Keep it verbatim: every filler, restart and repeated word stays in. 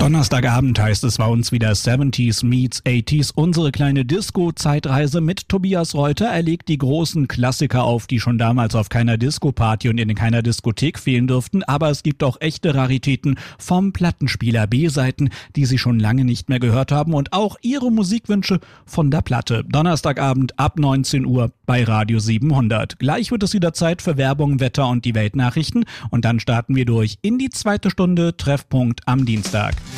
Donnerstagabend heißt es bei uns wieder siebziger meets achtziger, unsere kleine Disco-Zeitreise mit Tobias Reuter. Er legt die großen Klassiker auf, die schon damals auf keiner Disco-Party und in keiner Diskothek fehlen dürften, aber es gibt auch echte Raritäten vom Plattenspieler, B-Seiten, die Sie schon lange nicht mehr gehört haben und auch Ihre Musikwünsche von der Platte. Donnerstagabend ab neunzehn Uhr bei Radio siebenhundert. Gleich wird es wieder Zeit für Werbung, Wetter und die Weltnachrichten und dann starten wir durch in die zweite Stunde Treffpunkt am Dienstag.